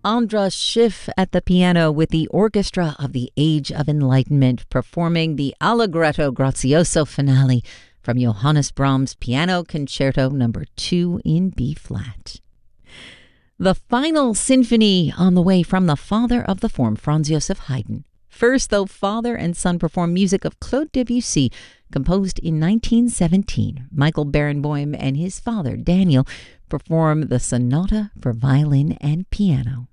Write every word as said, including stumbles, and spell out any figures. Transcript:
Andras Schiff at the piano with the Orchestra of the Age of Enlightenment performing the Allegretto Grazioso finale from Johannes Brahms' Piano Concerto number two in B-flat. The final symphony on the way from the father of the form, Franz Joseph Haydn. First, though, father and son perform music of Claude Debussy, composed in nineteen seventeen. Michael Barenboim and his father, Daniel, perform the Sonata for Violin and Piano.